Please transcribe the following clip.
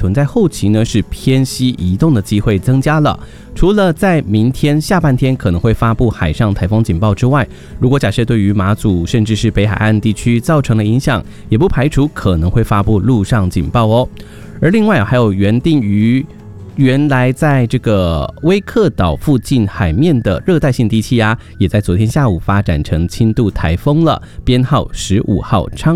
屯在后期呢是偏西移动的机会增加了。除了在明天下半天可能会发布海上台风警报之外，如果假设对于马祖甚至是北海岸地区造成了影响，也不排除可能会发布陆上警报哦。而另外还有原来在这个威克岛附近海面的热带性低气压，也在昨天下午发展成轻度台风了，编号15号昌